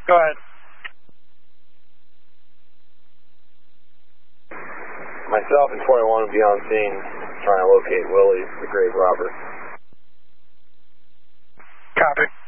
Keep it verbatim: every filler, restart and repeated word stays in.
Go ahead. Myself and twenty-one will be on scene trying to locate Willie, the grave robber. Copy.